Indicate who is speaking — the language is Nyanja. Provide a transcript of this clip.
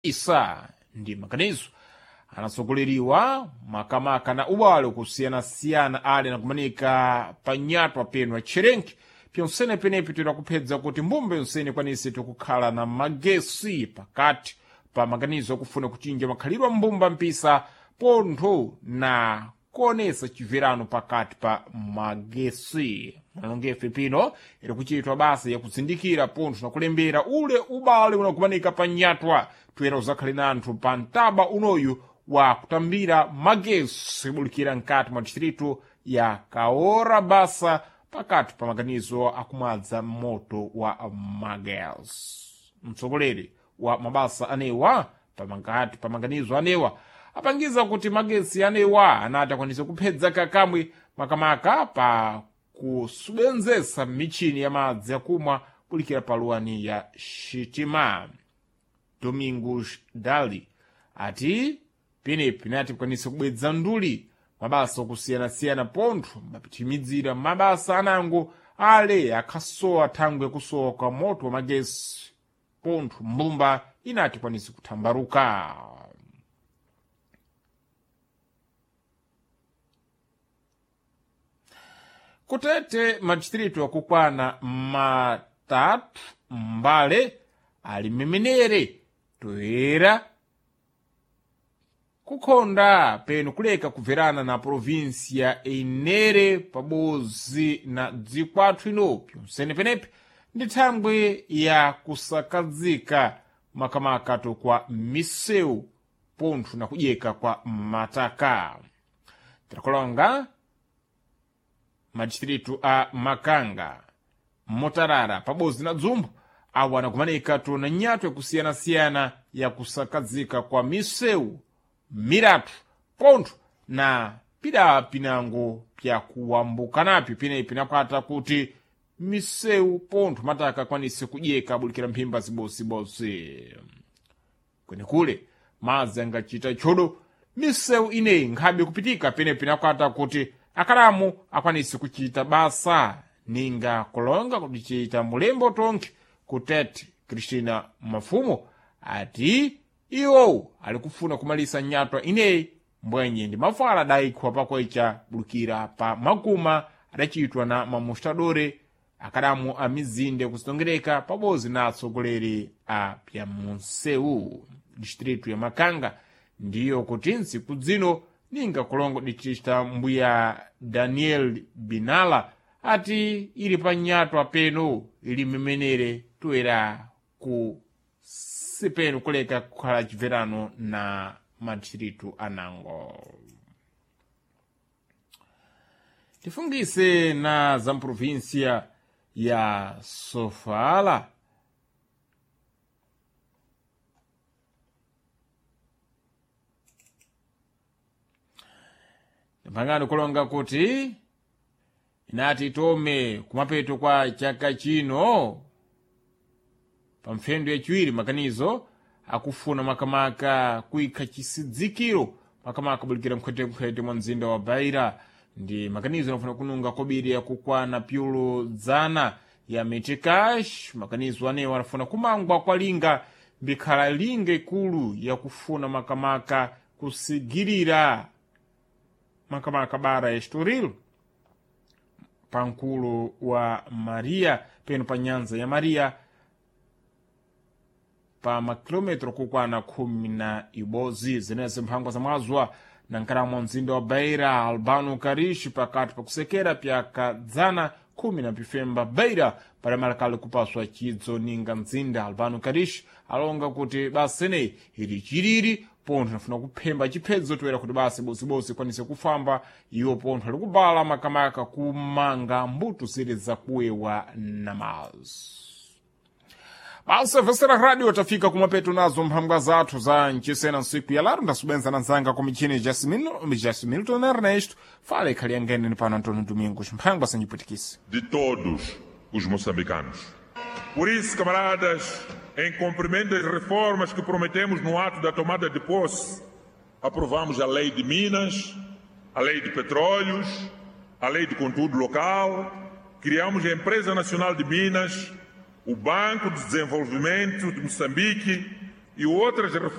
Speaker 1: isa ndi maganizo anatsogoleriwa makamaka na ubale kusiyana-siyana ali nakumanika panyatwa penu acherenke pyonsene penepi tidakupedza kuti mbumba yonsene kwanise tikukhala na magesi pakati pa maganizo akufuna kuchinja makhalidwe mbumba mpisa pontho na kuonesa chiverano pakati pa magesi malongefe pino ili kuchitwa basa yakuzindikira pontho na kulembera ule ubale unakumanika panyatwa tuyera uzakhale na anthu pa mtaba unoyu wa kutambira magesi ibulikira nkati mwa distritu ya Kaora basa pakati pa maganizo akumwadza moto wa magesi. Mtsogoleri wa mabasa anewa pamakati pa maganizo anewa apangiza kuti magesi anewa anati akwanisa kuphedza kakamwe makamaka pa kusubenzesa michini ya madzi akumwa kulikira paluwani ya Xitima. Domingos Dali ati penepi nati kwanisa kubwedza nduli mabasa okusiyana-siyana pontho mapitimidzira mabasa anango ale akhasowa thangwe kusowa kwa moto wa magesi pontho mbumba inati kwanisa kuthambaruka. Kutete madistritu akukwana matatu mbale ali mimenere toera kukhonda penu kuleka kuverana na provinsia inere pabozi na dzikwathu ino pyonsene penepi ndi thangwe ya kusakazika makamaka kwa miseu pontho na kudyeka kwa mataka. Tirakolonga madistritu a Makanga, Motarara pabozi na Dzumbo awo anakumanika tuna nyato yakusiyana-siyana ya kusakazika kwa miseu miratu pontho na pinango pya kuwambukanapi pinepi napata kuti miseu pontho mataka kwanise kudyeka abulikira mphimba zibosi kwenekule madzi angachita chodo miseu ineyi nkhabe kupitika penepi nakwata kuti akalamu akwanise kuchita basa ninga kolonga kudichita mulembo tonke kutete Cristina Mafumo ati iwo ali kufuna kumalisa nyatwa ineyi mbwenye ndi mafala daikho pakwecha bulukira pa makuma adachitwa na mamustadore akadamu a mizinde kusongereka pabozi na atsogoleri a Pyamunseu distritu ya Makanga ndiyo kuti ntsiku dzino ninga kolongo dichita mbuya Daniel Binala ati ili panyatwa peno ili mimenere tuera ku sipenu kuleka kukhala chiverano na madistritu anango. Tifungise na za provinsia ya Sofala. Mpangano kulonga kuti inati tome kumapeto kwa chaka chino pamfendo yachiwiri makanizo akufuna makamaka kuikha chisidzikiro makamaka bulikira mkhwete mwa mzinda wa Beira ndi makanizo anafuna kununga kobiri ya kukwana pyulo dzana ya metikash makanizo anewo anafuna kumangwa kwa linga mbikhala linga ikulu ya kufuna makamaka kusigirira makamaka bara ya Estoril pankulu wa Maria penu pa nyanza ya Maria pa makilometro kukwana 11 zineze mphangwa za mwazwa na nkaramo mzinda wa Beira Albano Karishi pakati pa kusekera pyaka dzana 10 na pifemba Beira para marakale kupaswa chidzo ninga mzinda Albano Karishi alonga kuti basene ili chiriri pontho nafuna kuphemba chiphedzo toera kuti basi bosi kwanise kufamba iwo pontho ali kubala makamaka kumanga mbuto ziri zakuwewa na mazi. Basi vesera radio tafika kumapeto nazo mphambwa zathu za nchisena nsiku ya laro ndasubenza na nzanga kwa michini Jasmilton Ernesto fale khali yangene ni pano Antônio Domingos mphambwa sanjiputikisi
Speaker 2: de todos os moçambicanos. Por isso, camaradas, em cumprimento das reformas que prometemos no ato da tomada de posse, aprovamos a Lei de Minas, a Lei de Petróleos, a Lei de Conteúdo Local, criamos a Empresa Nacional de Minas, o Banco de Desenvolvimento de Moçambique, e outras reformas